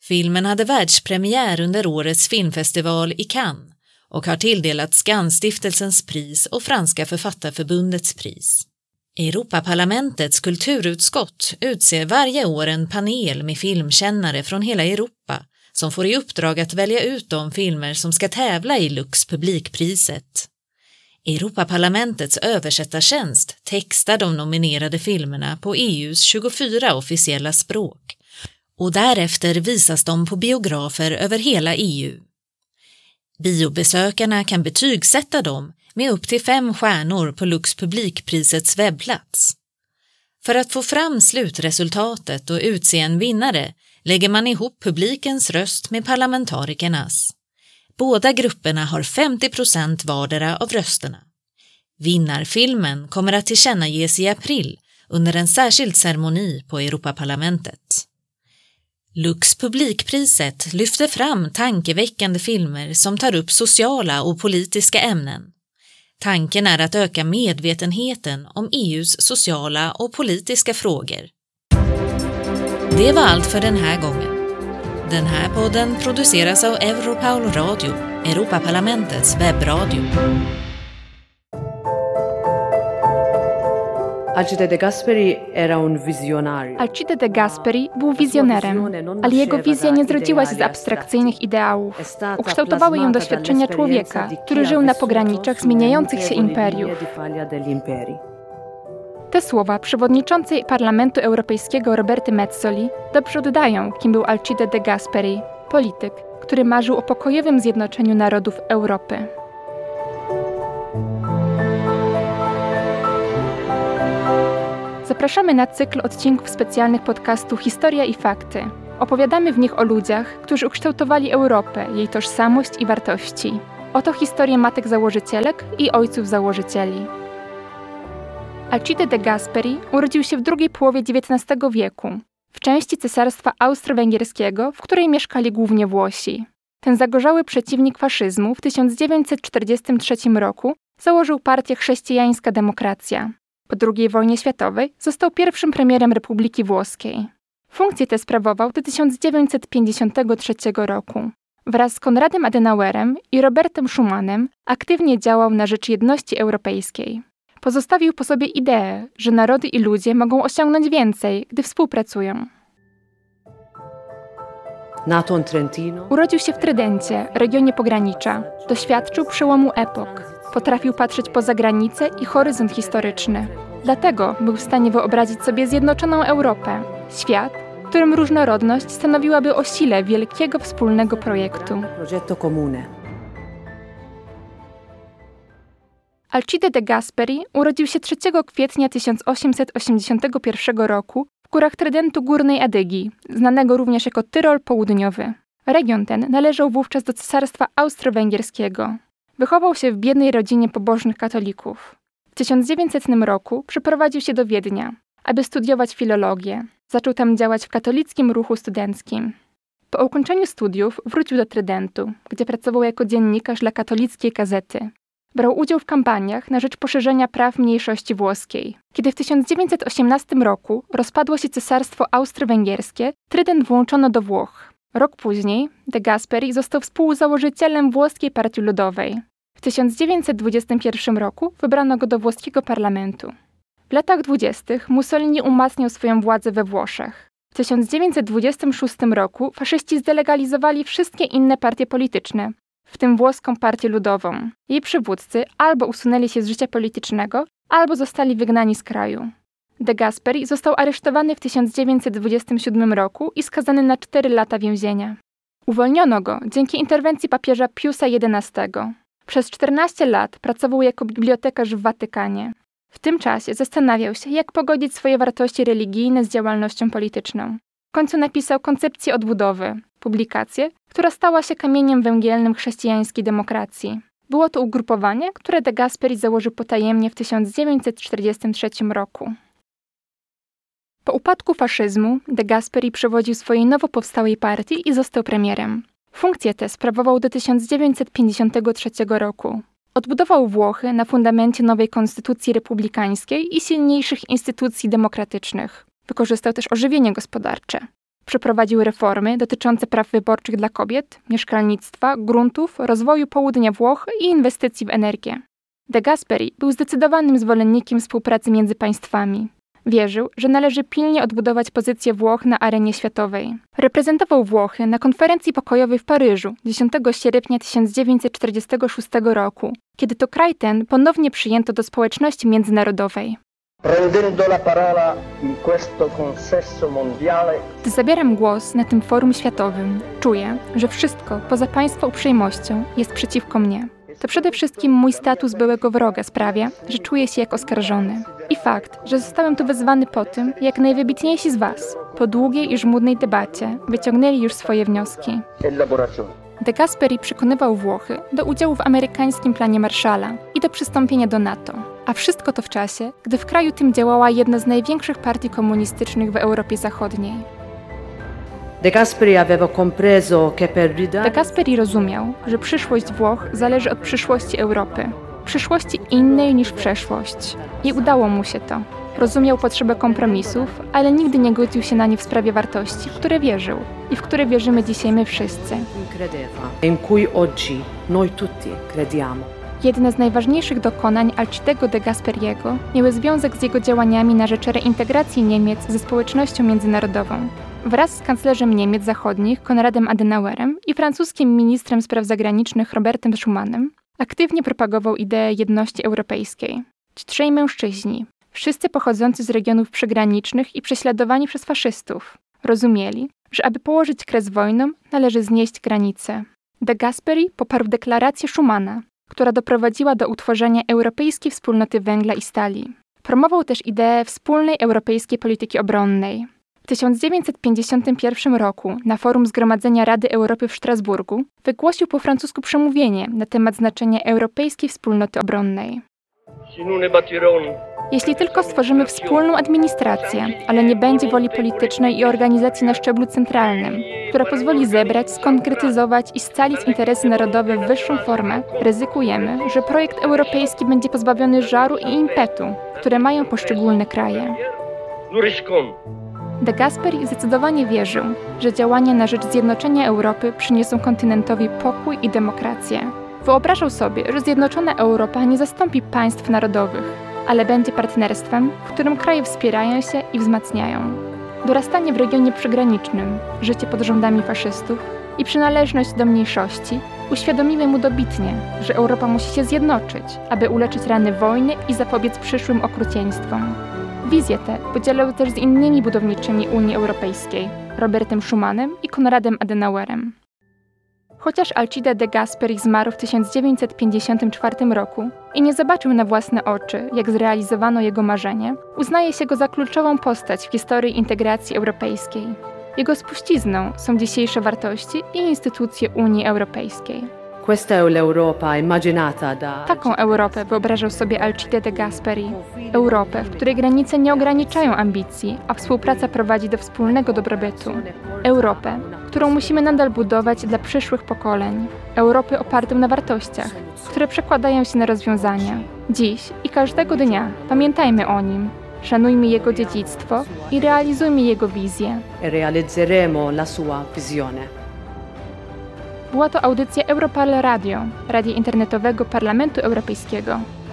Filmen hade världspremiär under årets filmfestival i Cannes och har tilldelats Skanstiftelsens pris och Franska författarförbundets pris. Europaparlamentets kulturutskott utser varje år en panel med filmkännare från hela Europa som får i uppdrag att välja ut de filmer som ska tävla i Lux publikpriset. Europaparlamentets översättartjänst textar de nominerade filmerna på EU:s 24 officiella språk och därefter visas de på biografer över hela EU. Biobesökarna kan betygsätta dem med upp till 5 stjärnor på Lux publikprisets webbplats. För att få fram slutresultatet och utse en vinnare lägger man ihop publikens röst med parlamentarikernas. Båda grupperna har 50% vardera av rösterna. Vinnarfilmen kommer att tillkännages i april under en särskild ceremoni på Europaparlamentet. Lux publikpriset lyfter fram tankeväckande filmer som tar upp sociala och politiska ämnen. Tanken är att öka medvetenheten om EU:s sociala och politiska frågor. Det var allt för den här gången. Den här podden produceras av Europaul Radio, Europaparlamentets webbradio. Alcide De Gasperi era un visionario. Alcide De Gasperi był wizjonerem, ale jego wizja nie zrodziła się z abstrakcyjnych ideałów. Ukształtowały ją doświadczenia człowieka, który żył na pograniczach zmieniających się imperiów. Te słowa przewodniczącej Parlamentu Europejskiego Roberty Metzzoli dobrze oddają, kim był Alcide De Gasperi, polityk, który marzył o pokojowym zjednoczeniu narodów Europy. Zapraszamy na cykl odcinków specjalnych podcastu Historia i Fakty. Opowiadamy w nich o ludziach, którzy ukształtowali Europę, jej tożsamość i wartości. Oto historie matek założycielek i ojców założycieli. Alcide De Gasperi urodził się w drugiej połowie XIX wieku, w części Cesarstwa Austro-Węgierskiego, w której mieszkali głównie Włosi. Ten zagorzały przeciwnik faszyzmu w 1943 roku założył partię Chrześcijańska Demokracja. Po II wojnie światowej został pierwszym premierem Republiki Włoskiej. Funkcję tę sprawował do 1953 roku. Wraz z Konradem Adenauerem i Robertem Schumanem aktywnie działał na rzecz jedności europejskiej. Pozostawił po sobie ideę, że narody i ludzie mogą osiągnąć więcej, gdy współpracują. Urodził się w Trydencie, regionie pogranicza. Doświadczył przełomu epok. Potrafił patrzeć poza granice i horyzont historyczny. Dlatego był w stanie wyobrazić sobie zjednoczoną Europę, świat, w którym różnorodność stanowiłaby o sile wielkiego wspólnego projektu. Alcide De Gasperi urodził się 3 kwietnia 1881 roku w górach Trydentu Górnej Adygii, znanego również jako Tyrol Południowy. Region ten należał wówczas do Cesarstwa Austro-Węgierskiego. Wychował się w biednej rodzinie pobożnych katolików. W 1900 roku przeprowadził się do Wiednia, aby studiować filologię. Zaczął tam działać w katolickim ruchu studenckim. Po ukończeniu studiów wrócił do Trydentu, gdzie pracował jako dziennikarz dla katolickiej gazety. Brał udział w kampaniach na rzecz poszerzenia praw mniejszości włoskiej. Kiedy w 1918 roku rozpadło się Cesarstwo Austro-Węgierskie, Trydent włączono do Włoch. Rok później De Gasperi został współzałożycielem Włoskiej Partii Ludowej. W 1921 roku wybrano go do włoskiego parlamentu. W latach 20. Mussolini umacniał swoją władzę we Włoszech. W 1926 roku faszyści zdelegalizowali wszystkie inne partie polityczne, w tym włoską Partię Ludową. Jej przywódcy albo usunęli się z życia politycznego, albo zostali wygnani z kraju. De Gasperi został aresztowany w 1927 roku i skazany na 4 lata więzienia. Uwolniono go dzięki interwencji papieża Piusa XI. Przez 14 lat pracował jako bibliotekarz w Watykanie. W tym czasie zastanawiał się, jak pogodzić swoje wartości religijne z działalnością polityczną. W końcu napisał Koncepcję odbudowy, publikację, która stała się kamieniem węgielnym chrześcijańskiej demokracji. Było to ugrupowanie, które De Gasperi założył potajemnie w 1943 roku. Po upadku faszyzmu De Gasperi przewodził swojej nowo powstałej partii i został premierem. Funkcję tę sprawował do 1953 roku. Odbudował Włochy na fundamencie nowej konstytucji republikańskiej i silniejszych instytucji demokratycznych. Wykorzystał też ożywienie gospodarcze. Przeprowadził reformy dotyczące praw wyborczych dla kobiet, mieszkalnictwa, gruntów, rozwoju południa Włoch i inwestycji w energię. De Gasperi był zdecydowanym zwolennikiem współpracy między państwami. Wierzył, że należy pilnie odbudować pozycję Włoch na arenie światowej. Reprezentował Włochy na konferencji pokojowej w Paryżu 10 sierpnia 1946 roku, kiedy to kraj ten ponownie przyjęto do społeczności międzynarodowej. Gdy zabieram głos na tym forum światowym, czuję, że wszystko poza państwa uprzejmością jest przeciwko mnie. To przede wszystkim mój status byłego wroga sprawia, że czuję się jak oskarżony. I fakt, że zostałem tu wezwany po tym, jak najwybitniejsi z was, po długiej i żmudnej debacie, wyciągnęli już swoje wnioski. De Gasperi przekonywał Włochy do udziału w amerykańskim planie Marshalla i do przystąpienia do NATO. A wszystko to w czasie, gdy w kraju tym działała jedna z największych partii komunistycznych w Europie Zachodniej. De Gasperi rozumiał, że przyszłość Włoch zależy od przyszłości Europy. Przyszłości innej niż przeszłość. I udało mu się to. Rozumiał potrzebę kompromisów, ale nigdy nie godził się na nie w sprawie wartości, w które wierzył i w które wierzymy dzisiaj my wszyscy. Jedne z najważniejszych dokonań Alcidego de Gasperiego miały związek z jego działaniami na rzecz reintegracji Niemiec ze społecznością międzynarodową. Wraz z kanclerzem Niemiec Zachodnich Konradem Adenauerem i francuskim ministrem spraw zagranicznych Robertem Schumanem aktywnie propagował ideę jedności europejskiej. Ci trzej mężczyźni, wszyscy pochodzący z regionów przygranicznych i prześladowani przez faszystów, rozumieli, że aby położyć kres wojnom, należy znieść granice. De Gasperi poparł deklarację Schumana, która doprowadziła do utworzenia Europejskiej Wspólnoty Węgla i Stali. Promował też ideę wspólnej europejskiej polityki obronnej. W 1951 roku na forum Zgromadzenia Rady Europy w Strasburgu wygłosił po francusku przemówienie na temat znaczenia Europejskiej Wspólnoty Obronnej. Jeśli tylko stworzymy wspólną administrację, ale nie będzie woli politycznej i organizacji na szczeblu centralnym, która pozwoli zebrać, skonkretyzować i scalić interesy narodowe w wyższą formę, ryzykujemy, że projekt europejski będzie pozbawiony żaru i impetu, które mają poszczególne kraje. De Gasperi zdecydowanie wierzył, że działania na rzecz zjednoczenia Europy przyniosą kontynentowi pokój i demokrację. Wyobrażał sobie, że zjednoczona Europa nie zastąpi państw narodowych, ale będzie partnerstwem, w którym kraje wspierają się i wzmacniają. Dorastanie w regionie przygranicznym, życie pod rządami faszystów i przynależność do mniejszości uświadomiły mu dobitnie, że Europa musi się zjednoczyć, aby uleczyć rany wojny i zapobiec przyszłym okrucieństwom. Wizję tę podzielał też z innymi budowniczymi Unii Europejskiej, Robertem Schumanem i Konradem Adenauerem. Chociaż Alcide de Gasperi zmarł w 1954 roku i nie zobaczył na własne oczy, jak zrealizowano jego marzenie, uznaje się go za kluczową postać w historii integracji europejskiej. Jego spuścizną są dzisiejsze wartości i instytucje Unii Europejskiej. Taką Europę wyobrażał sobie Alcide de Gasperi. Europę, w której granice nie ograniczają ambicji, a współpraca prowadzi do wspólnego dobrobytu. Europę, którą musimy nadal budować dla przyszłych pokoleń. Europę opartą na wartościach, które przekładają się na rozwiązania. Dziś i każdego dnia pamiętajmy o nim. Szanujmy jego dziedzictwo i realizujmy jego wizję. Była to audycja Europarl Radio, radia internetowego Parlamentu Europejskiego.